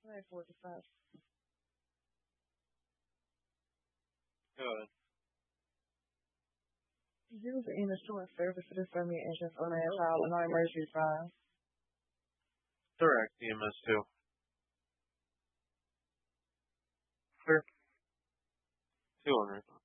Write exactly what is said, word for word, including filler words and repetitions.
nine forty-five. Go ahead. Use the insurance service to determine your interest on a child and emergency fund. Direct E M S two. Sure. Two hundred.